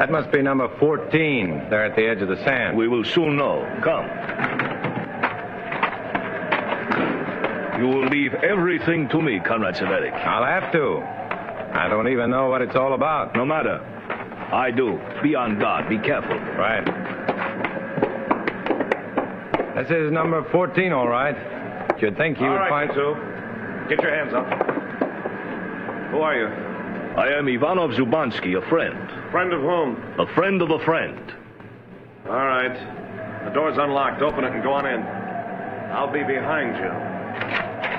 That must be number 14, there at the edge of the sand. We will soon know. Come. You will leave everything to me, Conrad Severik. I'll have to. I don't even know what it's all about. No matter. I do. Be on guard. Be careful. Right. This is number 14, all right. You'd think you would find... All right, you two. Get your hands up. Who are you? I am Ivanov Zubansky, a friend. Friend of whom? A friend of a friend. All right. The door's unlocked. Open it and go on in. I'll be behind you.